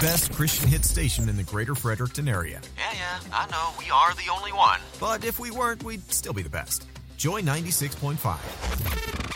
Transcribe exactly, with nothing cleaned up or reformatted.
best Christian hit station in the greater Fredericton area. Yeah, yeah, I know. We are the only one. But if we weren't, we'd still be the best. Joy ninety-six point five.